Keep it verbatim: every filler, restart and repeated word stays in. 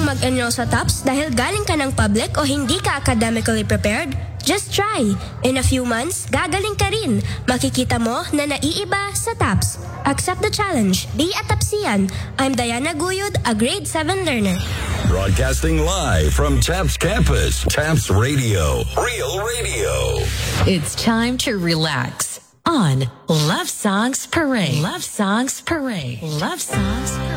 mag-enroll sa TOPS dahil galing ka ng public o hindi ka academically prepared? Just try. In a few months, gagaling ka rin. Makikita mo na naiiba sa TOPS. Accept the challenge. Be a TOPSian. I'm Diana Guyod, a grade seven learner. Broadcasting live from TAPS campus, TAPS Radio, Real Radio. It's time to relax on Love Songs Parade. Love Songs Parade. Love Songs Parade.